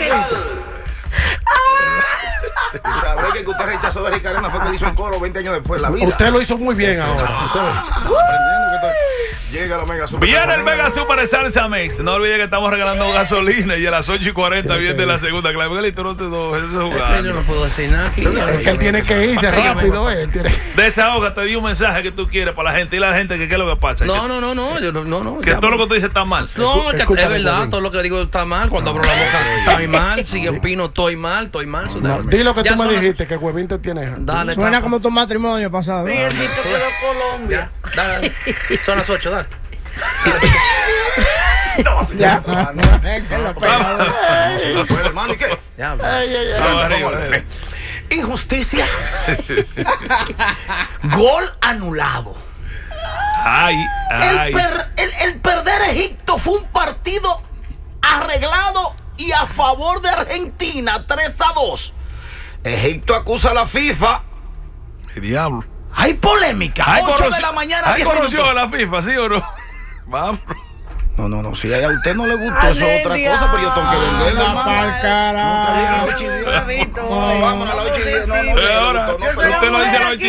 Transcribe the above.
Sabré que usted rechazó de Ricarena fue que le hizo el coro 20 años después la vida. Usted lo hizo muy bien ahora. Llega la Mega Super. Viene el Mega Super de Salsa Mix. No olvide que estamos regalando gasolina y a las 8:40 viene la segunda clave. Miguelito, no te doy. Yo no puedo decir nada aquí. Es que él tiene que irse rápido. Desahoga, te di un mensaje que tú quieres para la gente y la gente que qué es lo que pasa. No. Que todo lo que tú dices está mal. No, es verdad, todo lo que digo está mal. Cuando abro la boca estoy mal. Si opino, estoy mal. Di lo que tú me dijiste, que Huevín te tiene. Dale, suena como tu matrimonio pasado. Miguelito quedó Colombia. Dale. Son las 8, dale. Ya. Injusticia. Gol anulado. El perder Egipto fue un partido arreglado y a favor de Argentina, 3-2. Egipto acusa a la FIFA. ¿Qué diablo? Hay polémica. 8 de la mañana. ¿Hay corrupción en la FIFA, sí o no? Vamos. No, si a usted no le gustó, eso es otra cosa, pero yo tengo que venderlo, hermano. Para el carajo. Vámonos a las 8:10. No, usted lo dice a las 8:10.